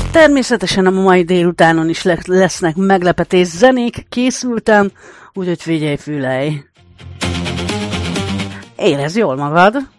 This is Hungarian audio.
Természetesen a mai délutánon is lesznek meglepetés zenék, készültem, úgyhogy figyelj, fülej! Érezd jól magad!